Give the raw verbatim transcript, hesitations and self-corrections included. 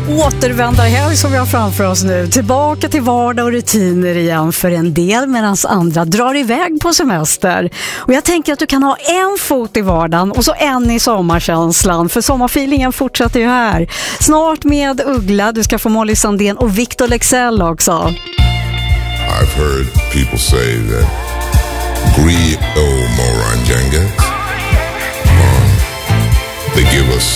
återvändarhelg som vi har framför oss nu. Tillbaka till vardag och rutiner igen för en del, medan andra drar iväg på semester. Och jag tänker att du kan ha en fot i vardagen och så en i sommarkänslan, för sommarfeelingen fortsätter ju här. Snart med Uggla, du ska få Molly Sandén och Victor Leksell också. I've heard people say that Gri o Moranjanga, um, they give us